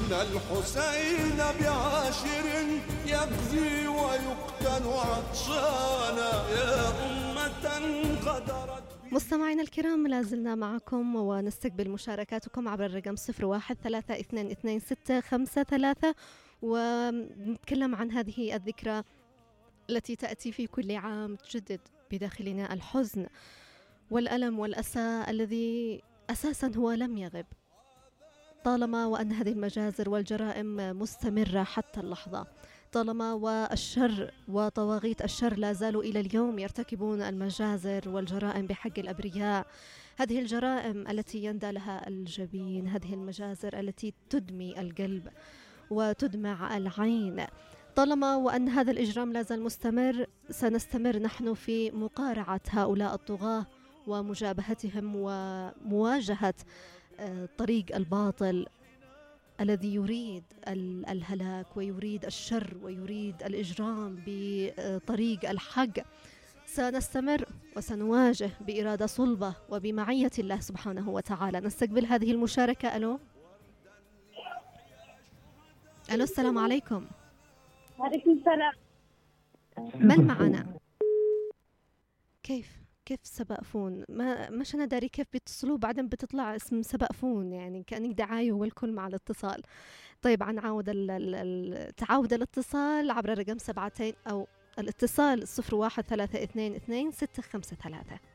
إن الحسين بعاشر يقضي ويقتل عطشانا يا أمة غدرت. مستمعينا الكرام، لازلنا معكم ونستقبل مشاركاتكم عبر الرقم 01322653 ونتكلم عن هذه الذكرى التي تأتي في كل عام، تجدد بداخلنا الحزن والألم والأسى الذي أساسا هو لم يغب، طالما وأن هذه المجازر والجرائم مستمرة حتى اللحظة، طالما والشر وطواغيت الشر لا زالوا إلى اليوم يرتكبون المجازر والجرائم بحق الأبرياء. هذه الجرائم التي يندى لها الجبين، هذه المجازر التي تدمي القلب وتدمع العين، طالما وأن هذا الإجرام لا زال مستمر، سنستمر نحن في مقارعة هؤلاء الطغاة ومجابهتهم ومواجهة طريق الباطل الذي يريد الهلاك ويريد الشر ويريد الإجرام بطريق الحق. سنستمر وسنواجه بإرادة صلبة وبمعية الله سبحانه وتعالى. نستقبل هذه المشاركة. ألو، السلام عليكم. وعليكم السلام. من معنا؟ كيف سبأفون؟ مش أنا داري كيف بيتصلوا بعدين بتطلع اسم سبأفون، يعني كأنك دعاية والكل مع الاتصال. طيب، نعاود تعاود الاتصال عبر الرقم 7 أو الاتصال 01322653.